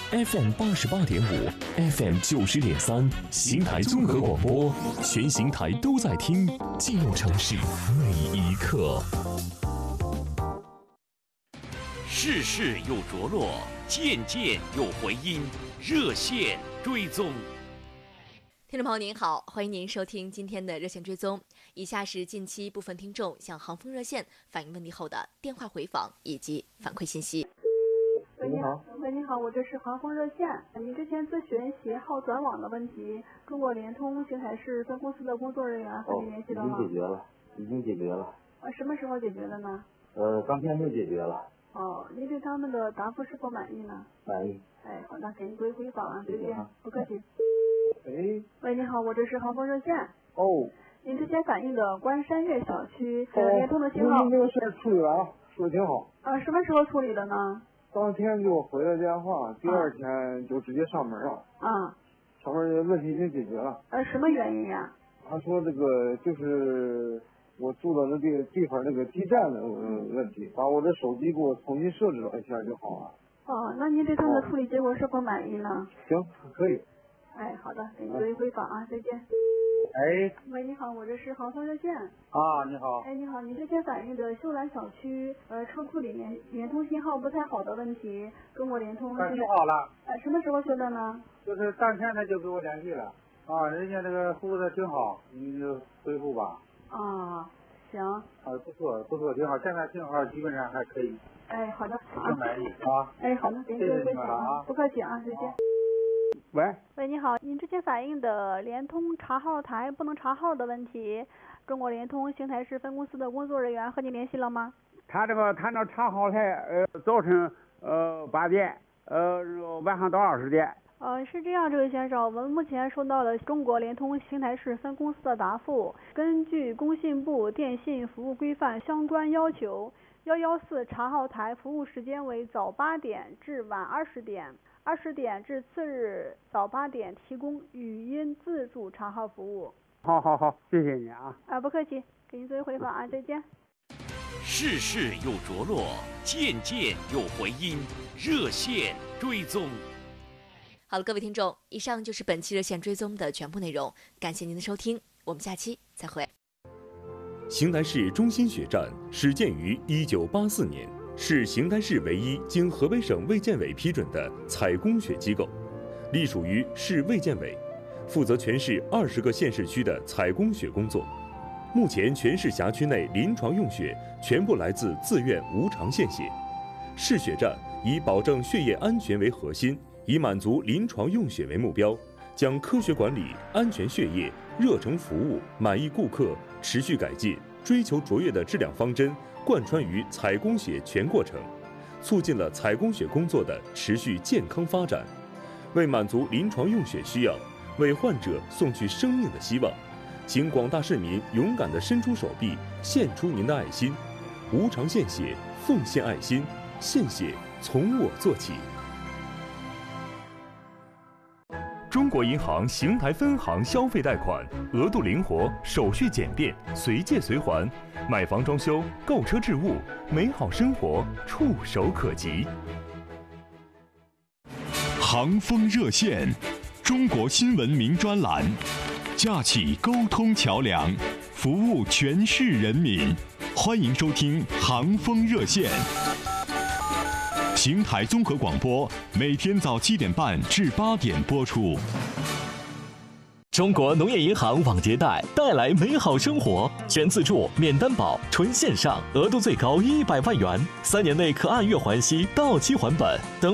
FM 88.5 ，FM 90.3，邢台综合广播，全邢台都在听，记录城市每一刻。 事事有着落，件件有回音，热线追踪。 听众朋友您好，欢迎您收听今天的热线追踪。以下是近期部分听众向航风热线反映问题后的电话回访以及反馈信息。 喂，你好。喂，你好，我这是航风热线。您之前咨询携号转网的问题，中国联通邢台市分公司的工作人员和您联系了吗？ 已经解决了。 什么时候解决的呢？ 当天就解决了。 您对他们的答复是否满意呢？ 满意。 好的，给您做回访啊，再见，不客气。 喂， 你好，我这是航风热线。您之前反映的关山岳小区联通的信号。 这个事儿处理完了，说挺好。 什么时候处理的呢？ 当天给我回了电话，第二天就直接上门了。上门问题已经解决了。 什么原因呀？ 他说这个就是我住的那个地方那个基站的问题，把我的手机给我重新设置了一下就好了。 那您对他们的处理结果是否满意呢？ 行，可以。 好的，给您做一回访啊，再见。喂，你好，我这是航风热线。 你好。 你好，您之前反映的秀兰小区车库里面联通信号不太好的问题，中国联通修好了。 什么时候修的呢？ 就是当天他就给我联系了。人家那个服务的挺好，你就回复吧。 行。 不错，挺好，现在信号基本上还可以。 好的。 挺满意好的，给您做一回访啊，不客气啊，再见。 喂，你好，您之前反映的联通查号台不能查号的问题，中国联通邢台市分公司的工作人员和您联系了吗？ 他那查号台，早晨8点，晚上到20点。 是这样，这位先生，我们目前收到了中国联通邢台市分公司的答复，根据工信部电信服务规范相关要求，114查号台服务时间为早8点至晚20点。20点至次日早8点提供语音自助查号服务。 好，谢谢你啊。 不客气，给您做一回访啊，再见。 事事有着落，件件有回音，热线追踪。 好了，各位听众，以上就是本期热线追踪的全部内容，感谢您的收听，我们下期再会。 邢台市中心血站始建于1984年。是邢台市唯一经河北省卫健委批准的采供血机构，隶属于市卫健委，负责全市20个县市区的采供血工作。目前全市辖区内临床用血全部来自自愿无偿献血。市血站以保证血液安全为核心，以满足临床用血为目标，将科学管理、安全血液、热诚服务、满意顾客、持续改进、追求卓越的质量方针贯穿于采供血全过程，促进了采供血工作的持续健康发展。为满足临床用血需要，为患者送去生命的希望，请广大市民勇敢地伸出手臂，献出您的爱心。无偿献血，奉献爱心，献血从我做起。中国银行邢台分行消费贷款额度灵活，手续简便，随借随还，买房装修、购车置物，美好生活触手可及。 航风热线，中国新闻名专栏，架起沟通桥梁，服务全市人民。欢迎收听航风热线。邢台综合广播每天早7点半至8点播出。 中国农业银行网结贷带来美好生活，全自助、免担保、纯线上，额度最高100万元，3年内可按月还息，到期还本。等